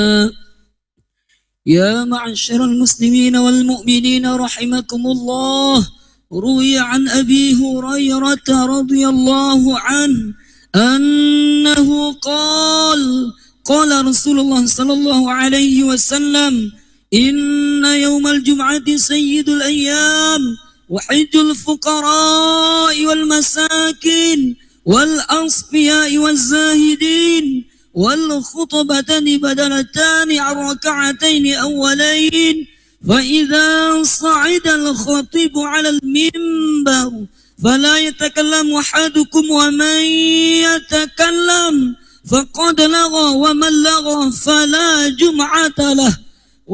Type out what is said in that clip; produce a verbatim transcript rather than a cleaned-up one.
يا معشر المسلمين والمؤمنين رحمكم الله، روي عن أبي هريرة رضي الله عنه أنه قال قال رسول الله صلى الله عليه وسلم: إن يوم الجمعة سيد الأيام، وحج الفقراء والمساكين والأصفياء والزاهدين، والخطبتان بدلتان عن ركعتين أولين. فإذا صعد الخطيب على المنبر فلا يتكلم أحدكم، ومن يتكلم فقد لغى، ومن لغى فلا جمعة له.